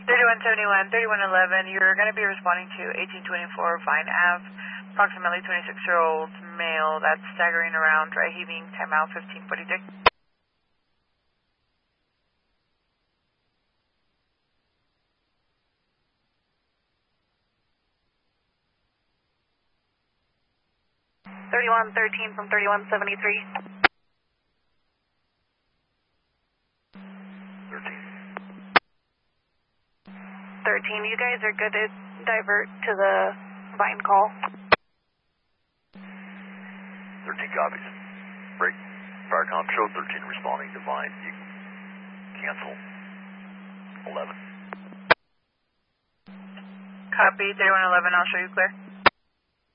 3171, 3111, you're going to be responding to 1824 Vine Ave, approximately 26-year-old male that's staggering around, dry heaving, time out 1546. (3113) from 3173. 13, you guys are good to divert to the Vine call. 13 copies. Break. Firecom show 13 responding to Vine. You cancel 11. Copy, 3111, I'll show you clear.